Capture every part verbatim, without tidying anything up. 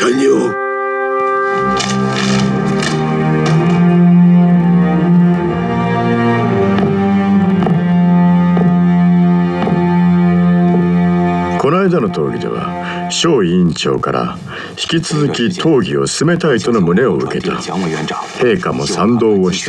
完了。 この間の討議では小委員長から引き続き討議を進めたいとの旨を受けた。陛下も賛同をした。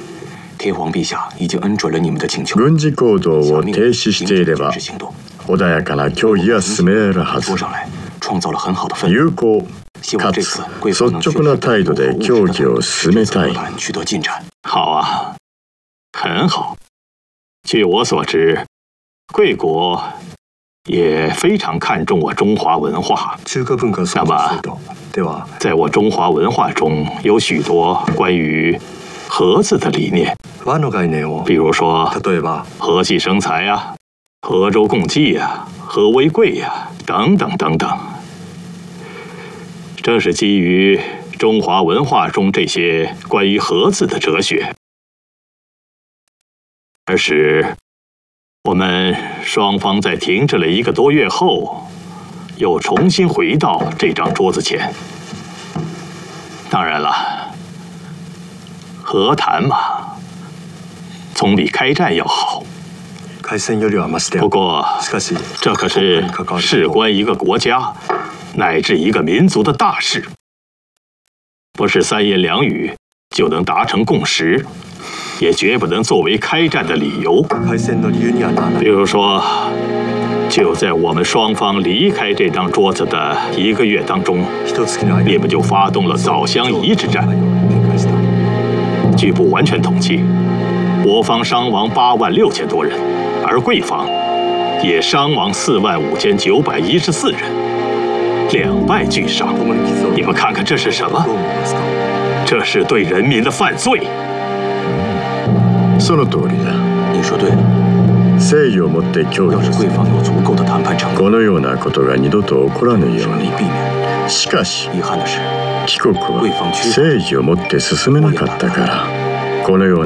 軍事行動を停止していれば穏やかな協議が進められるはず。有効かつ率直な態度で協議を進めたい。 好啊，很好。据我所知，贵国也非常看重我中华文化。那么，在我中华文化中有许多关于和字的理念，比如说和气生财呀、和周共济呀、和为贵呀等等等等。正是基于中华文化中这些关于和字的哲学，而使我们双方在停止了一个多月后，又重新回到这张桌子前。当然了，和谈嘛，总比开战要好。不过，这可是事关一个国家乃至一个民族的大事，不是三言两语就能达成共识，也绝不能作为开战的理由。比如说，就在我们双方离开这张桌子的一个月当中，你们就发动了枣香夷之战。据不完全统计，我方伤亡八万六千多人，而贵方也伤亡四万五千九百一十四人，两败俱伤。你们看看这是什么？这是对人民的犯罪。 その通りだ。 你说对了。 誠意を持って協議をする。このようなことが二度と起こらぬように。しかし、帰国は誠意を持って進めなかったから、このような